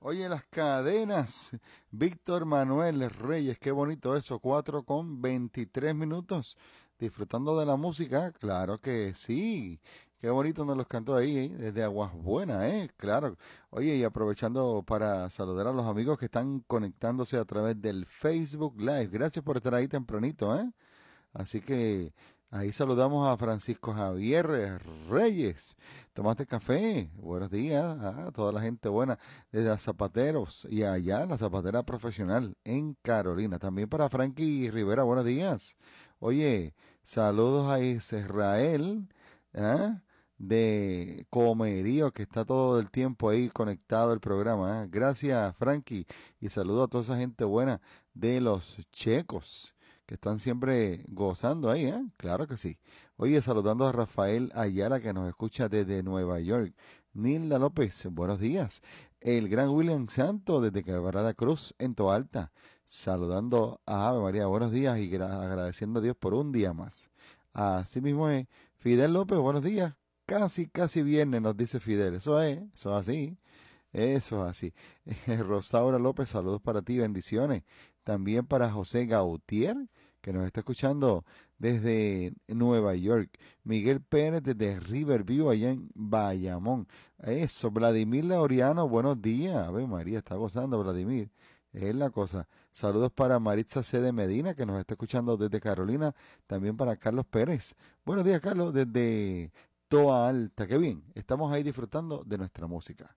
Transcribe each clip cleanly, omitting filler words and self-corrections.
Oye, las cadenas. Víctor Manuel Reyes, qué bonito eso. 4:23. Disfrutando de la música, claro que sí. Qué bonito nos los cantó ahí, desde Aguas Buenas, claro. Oye, y aprovechando para saludar a los amigos que están conectándose a través del Facebook Live. Gracias por estar ahí tempranito, ¿eh? Así que ahí saludamos a Francisco Javier Reyes. ¿Tomaste café? Buenos días a toda la gente buena desde las Zapateros y allá la Zapatera Profesional en Carolina. También para Frankie Rivera, buenos días. Oye, saludos a Israel, ¿ah? De Comerío, que está todo el tiempo ahí conectado al programa. Gracias, Frankie. Y saludo a toda esa gente buena de los checos que están siempre gozando ahí, ¿eh? Claro que sí. Oye, saludando a Rafael Ayala, que nos escucha desde Nueva York. Nilda López, buenos días. El gran William Santo, desde Quebrada Cruz, en Toalta. Saludando a Ave María, buenos días y agradeciendo a Dios por un día más. Así mismo es. Fidel López, buenos días. Casi viernes, nos dice Fidel. Eso es así. Eso es así. Rosaura López, saludos para ti, bendiciones. También para José Gautier, que nos está escuchando desde Nueva York. Miguel Pérez desde Riverview, allá en Bayamón. Eso, Vladimir Laureano, buenos días. A ver, María, está gozando, Vladimir. Es la cosa. Saludos para Maritza C. de Medina, que nos está escuchando desde Carolina. También para Carlos Pérez. Buenos días, Carlos, desde Toa Alta. Qué bien. Estamos ahí disfrutando de nuestra música.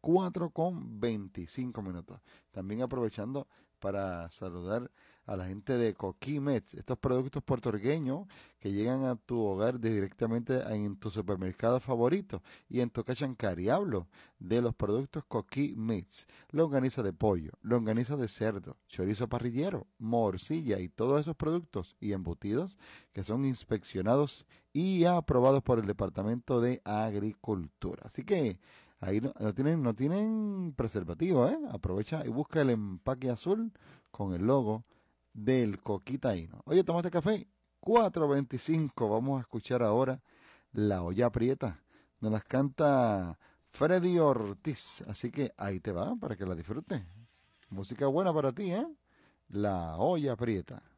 4:25. También aprovechando para saludar a la gente de Coquimets, estos productos puertorriqueños que llegan a tu hogar directamente en tu supermercado favorito y en tu cachancari. Hablo de los productos Coquimets, longaniza de pollo, longaniza de cerdo, chorizo parrillero, morcilla y todos esos productos y embutidos que son inspeccionados y aprobados por el Departamento de Agricultura. Así que ahí no tienen preservativo, ¿eh? Aprovecha y busca el empaque azul con el logo del Coquitaíno. Oye, ¿tomaste café? 4:25. Vamos a escuchar ahora La Olla Prieta. Nos las canta Freddy Ortiz. Así que ahí te va para que la disfrutes. Música buena para ti, ¿eh? La Olla Prieta.